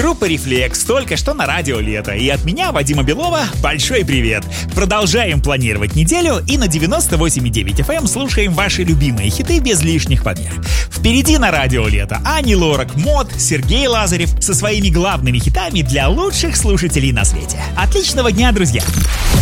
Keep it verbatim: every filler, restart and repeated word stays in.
Группа «Рефлекс» только что на радио «Лето». И от меня, Вадима Белова, большой привет. Продолжаем планировать неделю и на девяносто восемь и девять эф эм слушаем ваши любимые хиты без лишних помех. Впереди на радио «Лето» Ани Лорак, Мод, Сергей Лазарев со своими главными хитами для лучших слушателей на свете. Отличного дня, друзья!